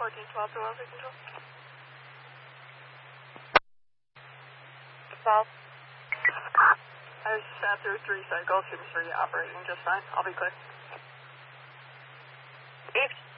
1412 to welfare control. South. I just sat through 3 cycles, seems to be operating just fine. I'll be clear. East.